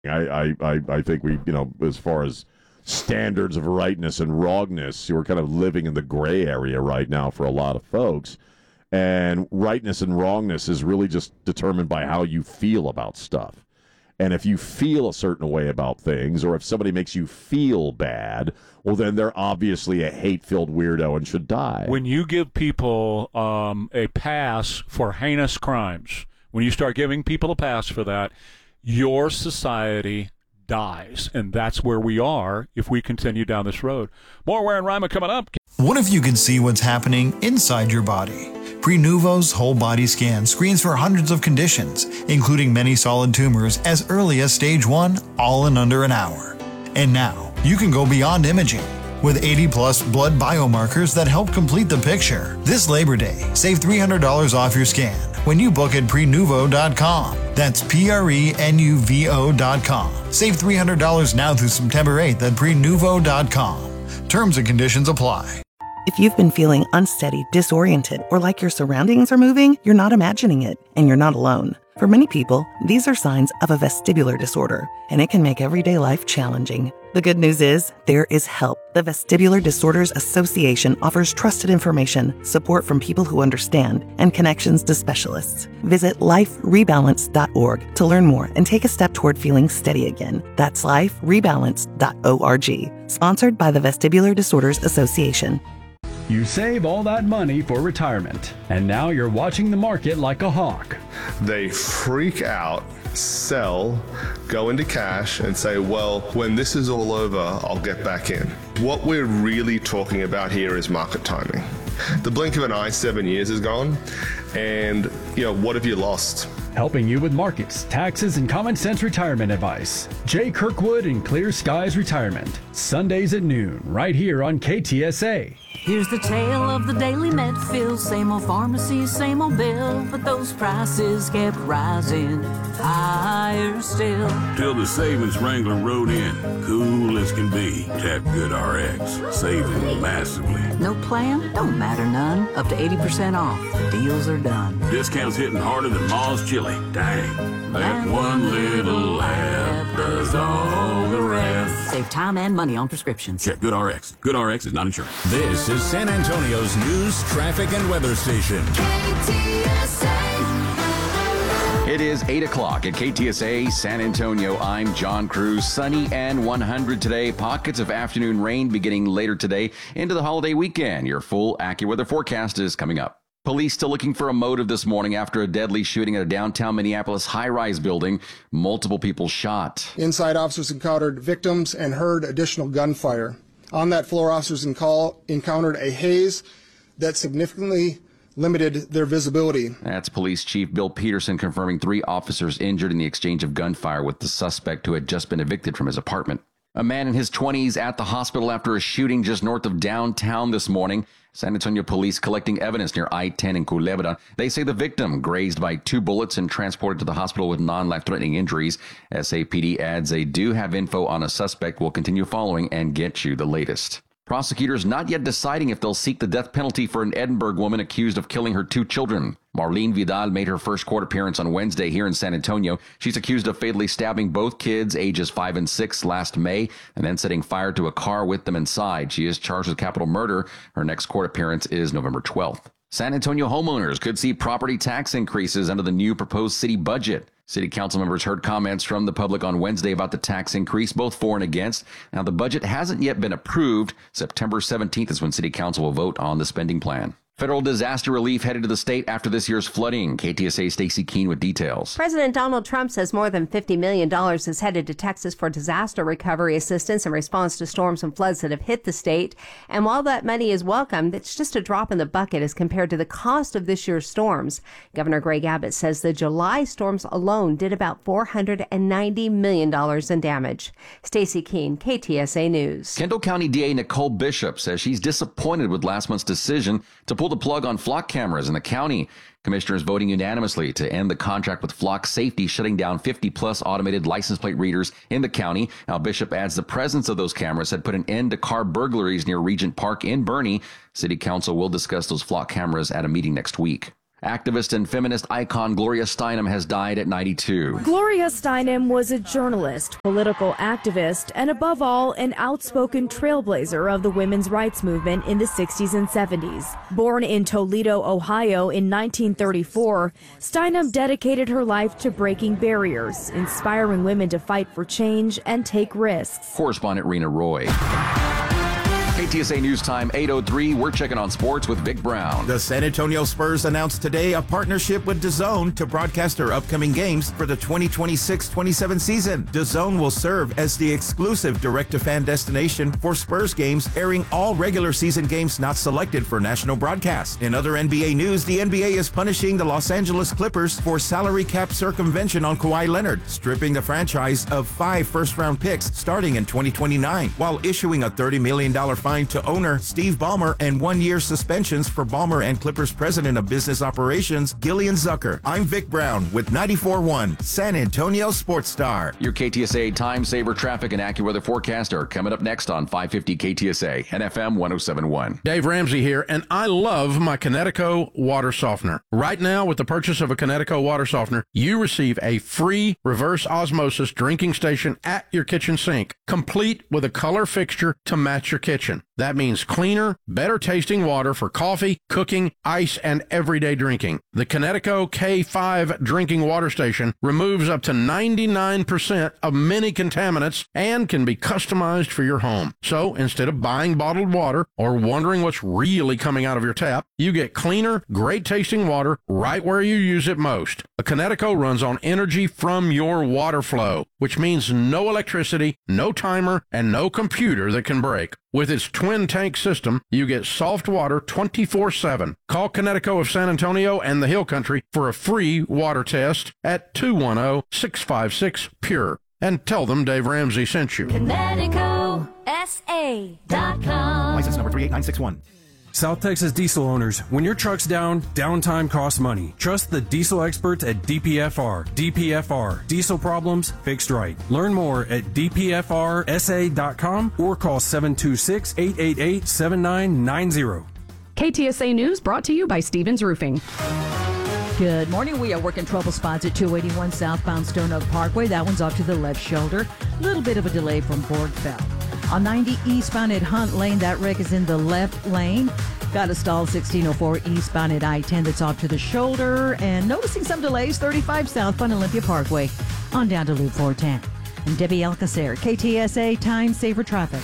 I think we, as far as standards of rightness and wrongness, we're kind of living in the gray area right now for a lot of folks. And rightness and wrongness is really just determined by how you feel about stuff. And if you feel a certain way about things, or if somebody makes you feel bad, well, then they're obviously a hate-filled weirdo and should die. When you give people a pass for heinous crimes, when you start giving people a pass for that, your society dies. And that's where we are if we continue down this road. More Ware and Rima coming up. What if you could see what's happening inside your body? Prenuvo's whole body scan screens for hundreds of conditions, including many solid tumors as early as stage 1, all in under an hour. And now, you can go beyond imaging. With 80-plus blood biomarkers that help complete the picture. This Labor Day, save $300 off your scan when you book at Prenuvo.com. That's Prenuvo.com. Save $300 now through September 8th at Prenuvo.com. Terms and conditions apply. If you've been feeling unsteady, disoriented, or like your surroundings are moving, you're not imagining it, and you're not alone. For many people, these are signs of a vestibular disorder, and it can make everyday life challenging. The good news is, there is help. The Vestibular Disorders Association offers trusted information, support from people who understand, and connections to specialists. Visit liferebalance.org to learn more and take a step toward feeling steady again. That's liferebalance.org. Sponsored by the Vestibular Disorders Association. You save all that money for retirement, and now you're watching the market like a hawk. They freak out, sell, go into cash, and say, well, when this is all over, I'll get back in. What we're really talking about here is market timing. The blink of an eye, 7 years is gone, and, what have you lost? Helping you with markets, taxes, and common sense retirement advice. Jay Kirkwood and Clear Skies Retirement. Sundays at noon, right here on KTSA. Here's the tale of the daily Medfield. Same old pharmacy, same old bill, but those prices kept rising higher still. Till the savings Wrangler rode in, cool as can be. Tap Good RX, saving massively. No plan? Don't matter none. Up to 80% off. Deals are done. Discounts hitting harder than Ma's chili. Dang, that one little app does all the rest. Save time and money on prescriptions. Check Good RX. Good RX is not insured. This is San Antonio's news, traffic, and weather station. KTSA. It is 8 o'clock at KTSA San Antonio. I'm John Cruz. Sunny and 100 today. Pockets of afternoon rain beginning later today into the holiday weekend. Your full AccuWeather forecast is coming up. Police still looking for a motive this morning after a deadly shooting at a downtown Minneapolis high-rise building. Multiple people shot. Inside, officers encountered victims and heard additional gunfire. On that floor, officers encountered a haze that significantly limited their visibility. That's Police Chief Bill Peterson confirming 3 officers injured in the exchange of gunfire with the suspect who had just been evicted from his apartment. A man in his 20s at the hospital after a shooting just north of downtown this morning. San Antonio police collecting evidence near I-10 in Culebra. They say the victim grazed by 2 bullets and transported to the hospital with non-life-threatening injuries. SAPD adds they do have info on a suspect. Will continue following and get you the latest. Prosecutors not yet deciding if they'll seek the death penalty for an Edinburgh woman accused of killing her 2 children. Marlene Vidal made her first court appearance on Wednesday here in San Antonio. She's accused of fatally stabbing both kids, ages 5 and 6, last May, and then setting fire to a car with them inside. She is charged with capital murder. Her next court appearance is November 12th. San Antonio homeowners could see property tax increases under the new proposed city budget. City council members heard comments from the public on Wednesday about the tax increase, both for and against. Now, the budget hasn't yet been approved. September 17th is when city council will vote on the spending plan. Federal disaster relief headed to the state after this year's flooding. KTSA Stacey Keene with details. President Donald Trump says more than $50 million is headed to Texas for disaster recovery assistance in response to storms and floods that have hit the state. And while that money is welcome, it's just a drop in the bucket as compared to the cost of this year's storms. Governor Greg Abbott says the July storms alone did about $490 million in damage. Stacey Keene, KTSA News. Kendall County DA Nicole Bishop says she's disappointed with last month's decision to pull the plug on flock cameras in the county. Commissioners voting unanimously to end the contract with Flock Safety, shutting down 50-plus automated license plate readers in the county. Now, Bishop adds the presence of those cameras had put an end to car burglaries near Regent Park in Boerne. City Council will discuss those Flock cameras at a meeting next week. Activist and feminist icon Gloria Steinem has died at 92. Gloria Steinem was a journalist, political activist, and above all, an outspoken trailblazer of the women's rights movement in the 60s and 70s. Born in Toledo, Ohio in 1934, Steinem dedicated her life to breaking barriers, inspiring women to fight for change and take risks. Correspondent Rena Roy. KTSA News Time 8:03. We're checking on sports with Vic Brown. The San Antonio Spurs announced today a partnership with DAZN to broadcast their upcoming games for the 2026-27 season. DAZN will serve as the exclusive direct-to-fan destination for Spurs games, airing all regular season games not selected for national broadcast. In other NBA news, the NBA is punishing the Los Angeles Clippers for salary cap circumvention on Kawhi Leonard, stripping the franchise of 5 first-round picks starting in 2029, while issuing a $30 million fine to owner Steve Ballmer and 1-year suspensions for Ballmer and Clippers President of Business Operations Gillian Zucker. I'm Vic Brown with 94.1 San Antonio Sports Star. Your KTSA time saver traffic and AccuWeather forecast are coming up next on 550 KTSA and FM 107.1. Dave Ramsey here, and I love my Connecticut water softener. Right now, with the purchase of a Connecticut water softener, you receive a free reverse osmosis drinking station at your kitchen sink, complete with a color fixture to match your kitchen. That means cleaner, better tasting water for coffee, cooking, ice, and everyday drinking. The Connecticut K5 drinking water station removes up to 99% of many contaminants and can be customized for your home. So instead of buying bottled water or wondering what's really coming out of your tap, you get cleaner, great tasting water right where you use it most. A Connecticut runs on energy from your water flow, which means no electricity, no timer, and no computer that can break. With its twin tank system, you get soft water 24/7. Call Connecticut of San Antonio and the Hill Country for a free water test at 210-656-PURE. And tell them Dave Ramsey sent you. ConnecticutSA.com. License number 38961. South Texas diesel owners, when your truck's down, downtime costs money. Trust the diesel experts at DPFR. DPFR, diesel problems fixed right. Learn more at dpfrsa.com or call 726-888-7990. KTSA News brought to you by Stevens Roofing. Good morning. We are working trouble spots at 281 southbound Stone Oak Parkway. That one's off to the left shoulder. A little bit of a delay from Borgfeld. On 90 eastbound at Hunt Lane, that wreck is in the left lane. Got a stall 1604 eastbound at I-10 that's off to the shoulder. And noticing some delays, 35 southbound Olympia Parkway on down to Loop 410. I'm Debbie Alcacer, KTSA Time Saver Traffic.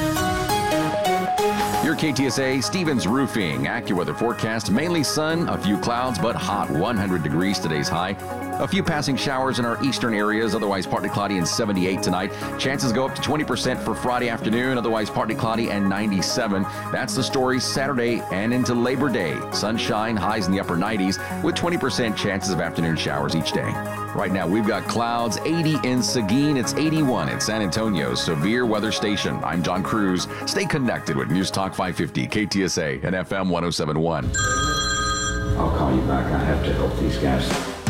Your KTSA Stevens Roofing AccuWeather forecast: mainly sun, a few clouds, but hot. 100 degrees today's high. A few passing showers in our eastern areas, otherwise partly cloudy and 78 tonight. Chances go up to 20% for Friday afternoon, otherwise partly cloudy and 97. That's the story Saturday and into Labor Day. Sunshine, highs in the upper 90s with 20% chances of afternoon showers each day. Right now, we've got clouds, 80 in Seguin. It's 81 in San Antonio's severe weather station. I'm John Cruz. Stay connected with News Talk 550, KTSA and FM 107.1. I'll call you back. I have to help these guys.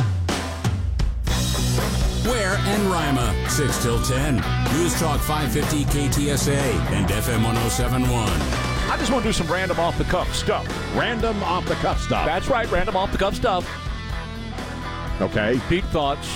Ware and Rima, 6 till 10. News Talk 550 KTSA and FM 107.1. I just want to do some random off-the-cuff stuff. Random off-the-cuff stuff. That's right, random off-the-cuff stuff. Okay. Deep thoughts.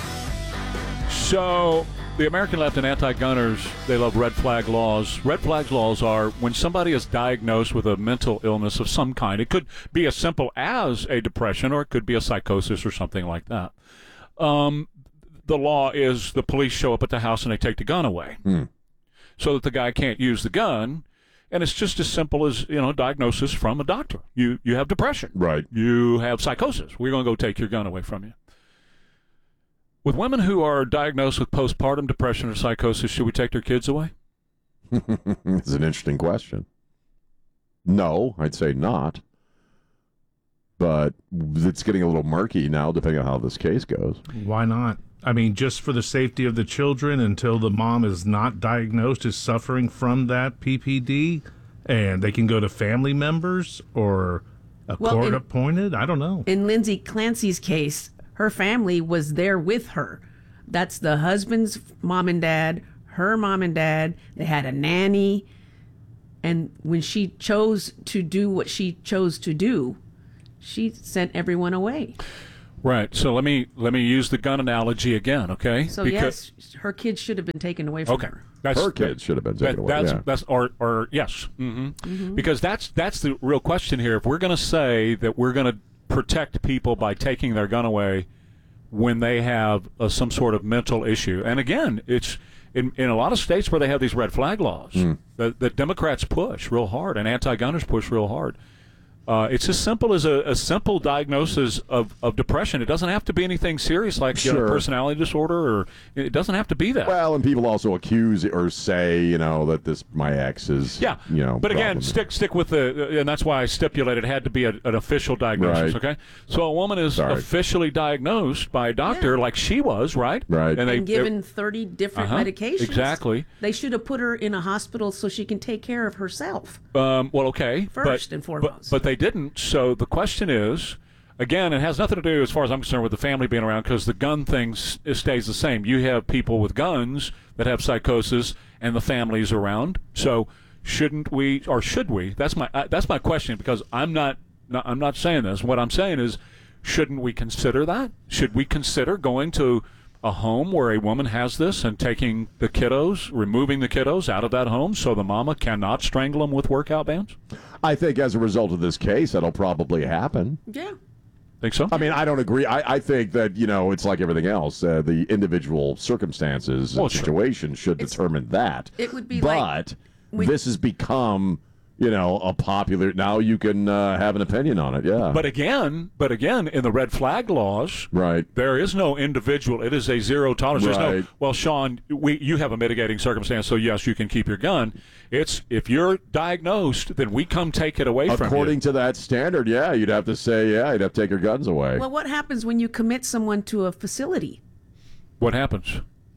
So, the American left and anti-gunners, they love red flag laws. Red flag laws are when somebody is diagnosed with a mental illness of some kind. It could be as simple as a depression, or it could be a psychosis or something like that. The law is the police show up at the house and they take the gun away so that the guy can't use the gun. And it's just as simple as, diagnosis from a doctor. You have depression. Right. You have psychosis. We're going to go take your gun away from you. With women who are diagnosed with postpartum depression or psychosis, should we take their kids away? It's an interesting question. No, I'd say not. But it's getting a little murky now, depending on how this case goes. Why not? I mean, just for the safety of the children until the mom is not diagnosed as suffering from that PPD, and they can go to family members or a court appointed. I don't know. In Lindsay Clancy's case, her family was there with her. That's the husband's mom and dad, her mom and dad. They had a nanny. And when she chose to do what she chose to do, she sent everyone away. Right. So let me use the gun analogy again, okay? So yes, her kids should have been taken away from her. Her kids should have been taken away. That's or yes, because that's the real question here. If we're going to say that we're going to protect people by taking their gun away when they have some sort of mental issue, and again, it's in a lot of states where they have these red flag laws that Democrats push real hard and anti-gunners push real hard. It's as simple as a simple diagnosis of depression. It doesn't have to be anything serious like personality disorder, or it doesn't have to be that. Well, and people also accuse or say, that this my ex is, But again, stick with and that's why I stipulated it had to be an official diagnosis. Right. Okay, so a woman is officially diagnosed by a doctor, like she was, right? Right, and given 30 different medications. Exactly. They should have put her in a hospital so she can take care of herself. Well, okay, first and foremost, but they didn't. So the question is, again, it has nothing to do, as far as I'm concerned, with the family being around, because the gun thing stays the same. You have people with guns that have psychosis, and the family's around. So shouldn't we, or should we? That's my question, because I'm not saying this. What I'm saying is, shouldn't we consider that? Should we consider going to a home where a woman has this and taking the kiddos, removing the kiddos out of that home so the mama cannot strangle them with workout bands? I think as a result of this case, that'll probably happen. Yeah. Think so? I mean, I don't agree. I think that, it's like everything else. The individual circumstances and situation should determine that. It would be but this has become... a popular. Now you can have an opinion on it, yeah. But again, in the red flag laws, right, there is no individual. It is a zero tolerance. There's no. Well, Sean, you have a mitigating circumstance, so yes, you can keep your gun. It's if you're diagnosed, then we come take it away from you. According to that standard, yeah, you'd have to say, you'd have to take your guns away. Well, what happens when you commit someone to a facility? What happens?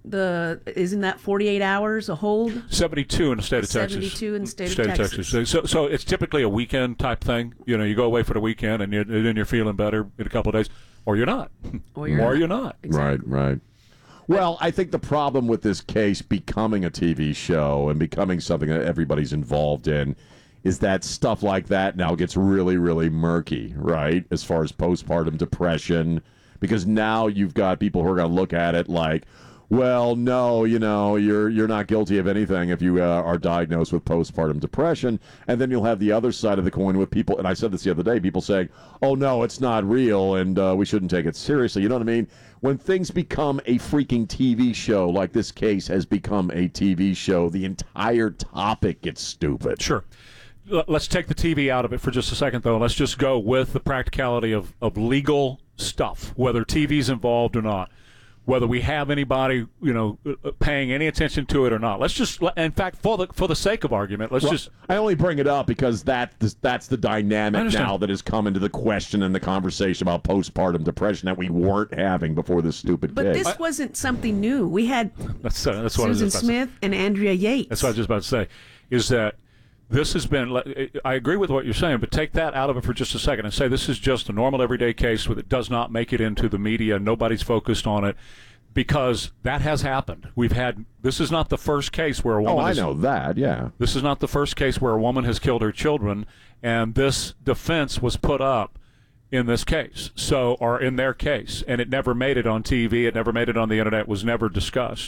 Isn't that 48 hours a hold? 72 in the state of Texas. 72 in the state of Texas. So it's typically a weekend type thing. You go away for the weekend and then you're feeling better in a couple of days, or you're not. Or you're not. Exactly. Right. Well, I think the problem with this case becoming a TV show and becoming something that everybody's involved in is that stuff like that now gets really, really murky, right? As far as postpartum depression, because now you've got people who are going to look at it like, well, no, you're not guilty of anything if you are diagnosed with postpartum depression. And then you'll have the other side of the coin with people, and I said this the other day, people saying, oh, no, it's not real, and we shouldn't take it seriously. You know what I mean? When things become a freaking TV show, like this case has become a TV show, the entire topic gets stupid. Sure. Let's take the TV out of it for just a second, though. Let's just go with the practicality of legal stuff, whether TV's involved or not. Whether we have anybody, paying any attention to it or not. Let's just, in fact, for the sake of argument, I only bring it up because that's the dynamic now that has come into the question and the conversation about postpartum depression that we weren't having before this stupid case. But this wasn't something new. We had that's Susan Smith and Andrea Yates. That's what I was just about to say, is that this has been, I agree with what you're saying, but take that out of it for just a second and say this is just a normal everyday case that does not make it into the media. Nobody's focused on it, because that has happened. This is not the first case where a woman... I know that, yeah. This is not the first case where a woman has killed her children, and this defense was put up in this case, or in their case, and it never made it on TV, it never made it on the internet, was never discussed.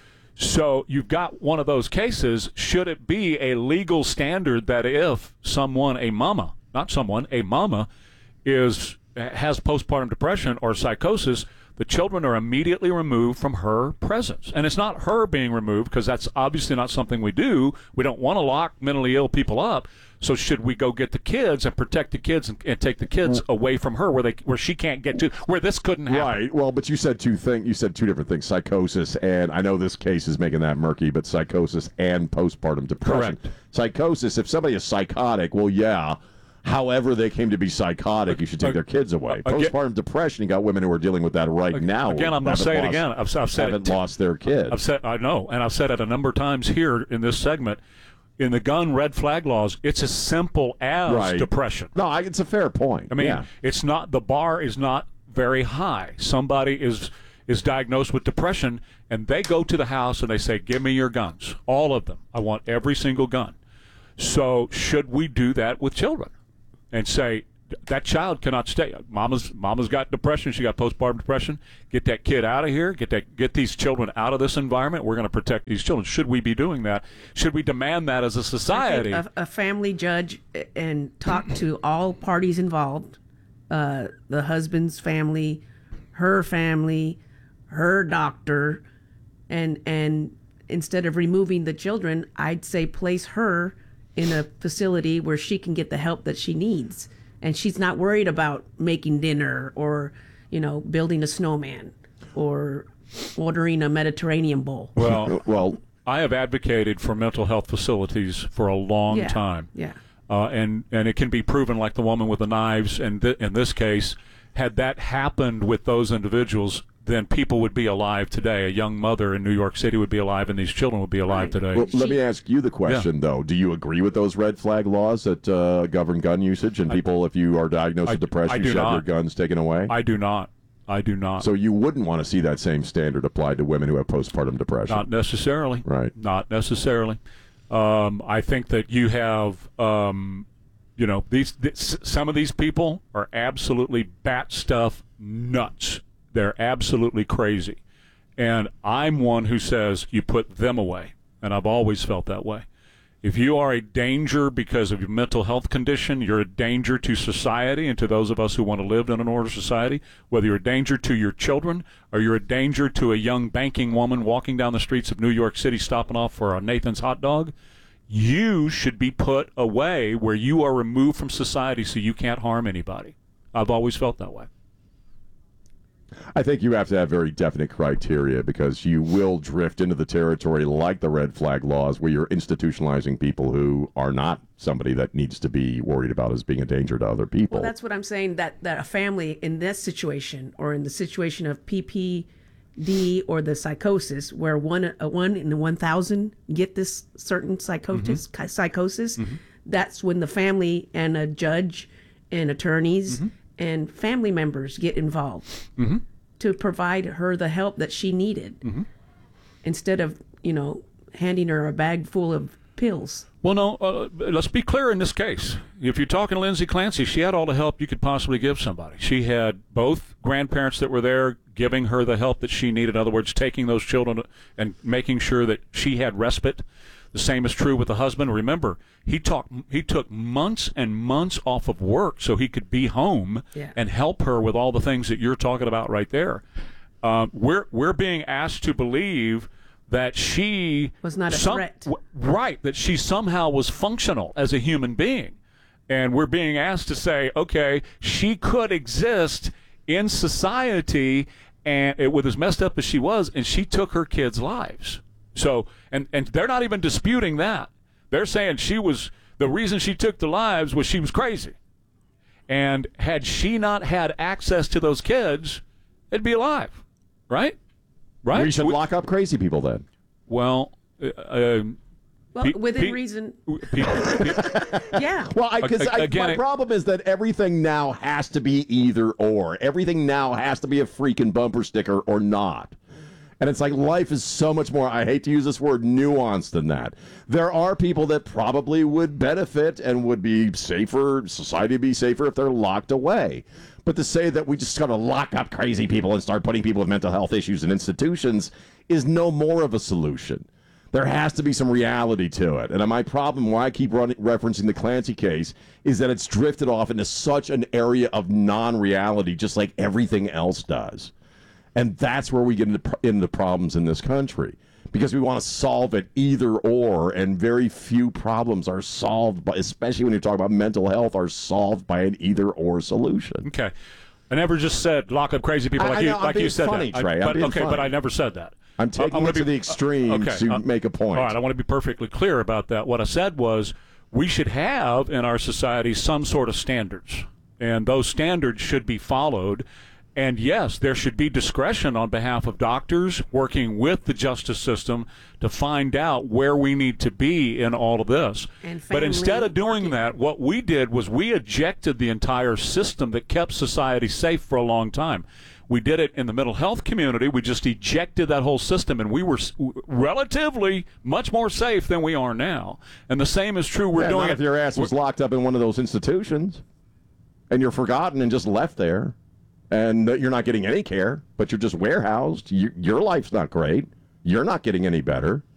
So you've got one of those cases. Should it be a legal standard that if a mama has postpartum depression or psychosis, the children are immediately removed from her presence? And it's not her being removed, because that's obviously not something we do. We don't want to lock mentally ill people up. So should we go get the kids and protect the kids and take the kids away from her where she can't get to, where this couldn't happen? Right. Well, but you said two different things: psychosis, and I know this case is making that murky, but psychosis and postpartum depression. Correct. Psychosis. If somebody is psychotic, well, yeah. However they came to be psychotic, you should take their kids away. Postpartum depression, you got women who are dealing with that right now. Again, I'm going to say it again. I've said haven't lost their kids. I know, and I've said it a number of times here in this segment. In the gun red flag laws, it's as simple as depression. No, it's a fair point. I mean, it's not, the bar is not very high. Somebody is diagnosed with depression, and they go to the house and they say, give me your guns, all of them. I want every single gun. So should we do that with children and say, that child cannot stay. Mama's got depression. She got postpartum depression. Get that kid out of here. Get these children out of this environment. We're going to protect these children. Should we be doing that? Should we demand that as a society? I think a family judge and talk to all parties involved, the husband's family, her doctor, and instead of removing the children, I'd say place her in a facility where she can get the help that she needs. And she's not worried about making dinner or, building a snowman or ordering a Mediterranean bowl. Well, I have advocated for mental health facilities for a long time. Yeah. And it can be proven, like the woman with the knives, and in this case, had that happened with those individuals, then people would be alive today. A young mother in New York City would be alive, and these children would be alive today. Well, let me ask you the question, though. Do you agree with those red flag laws that govern gun usage and people, if you are diagnosed with depression, should have your guns taken away? I do not. So you wouldn't want to see that same standard applied to women who have postpartum depression? Not necessarily. Right. Not necessarily. I think that you have, some of these people are absolutely bat stuff nuts. They're absolutely crazy. And I'm one who says you put them away. And I've always felt that way. If you are a danger because of your mental health condition, you're a danger to society and to those of us who want to live in an ordered society, whether you're a danger to your children or you're a danger to a young banking woman walking down the streets of New York City stopping off for a Nathan's hot dog, you should be put away where you are removed from society so you can't harm anybody. I've always felt that way. I think you have to have very definite criteria because you will drift into the territory like the red flag laws where you're institutionalizing people who are not somebody that needs to be worried about as being a danger to other people. Well, that's what I'm saying, that a family in this situation or in the situation of PPD or the psychosis where one in 1,000 get this certain psychosis, that's when the family and a judge and attorneys and family members get involved to provide her the help that she needed instead of, handing her a bag full of pills. Well, no, let's be clear in this case. If you're talking to Lindsay Clancy, she had all the help you could possibly give somebody. She had both grandparents that were there giving her the help that she needed. In other words, taking those children and making sure that she had respite. The same is true with the husband. Remember, he took months and months off of work so he could be home and help her with all the things that you're talking about right there. We're being asked to believe that she was not a threat. Right, that she somehow was functional as a human being. And we're being asked to say, okay, she could exist in society and with as messed up as she was, and she took her kids' lives. So, and they're not even disputing that. They're saying the reason she took the lives was she was crazy. And had she not had access to those kids, they'd be alive, right? Right? We should lock up crazy people then. Well, within reason. Yeah. Well, my problem is that everything now has to be either or. Everything now has to be a freaking bumper sticker or not. And it's like life is so much more, I hate to use this word, nuanced than that. There are people that probably would benefit and would be safer, society would be safer if they're locked away. But to say that we just got to lock up crazy people and start putting people with mental health issues in institutions is no more of a solution. There has to be some reality to it. And my problem, why I keep referencing the Clancy case, is that it's drifted off into such an area of non-reality, just like everything else does. And that's where we get into problems in this country, because we want to solve it either or, and very few problems are solved by, especially when you talk about mental health, are solved by an either or solution. Okay. I never just said lock up crazy people like you said funny, that. Trey. But I never said that. I'm taking it to the extreme to make a point. All right, I want to be perfectly clear about that. What I said was we should have in our society some sort of standards, and those standards should be followed. And yes, there should be discretion on behalf of doctors working with the justice system to find out where we need to be in all of this. But instead of doing that, what we did was we ejected the entire system that kept society safe for a long time. We did it in the mental health community. We just ejected that whole system, and we were relatively much more safe than we are now. And the same is true. We're doing if your ass was locked up in one of those institutions. and you're forgotten and just left there, and you're not getting any care, but you're just warehoused. Your life's not great. You're not getting any better.